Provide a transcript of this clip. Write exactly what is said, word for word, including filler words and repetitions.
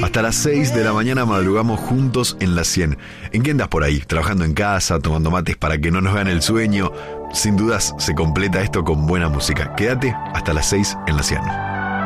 Hasta las seis de la mañana madrugamos juntos en la cien. ¿En qué andas por ahí? ¿Trabajando en casa, tomando mates para que no nos gane el sueño? Sin dudas se completa esto con buena música. Quédate hasta las seis en la cien.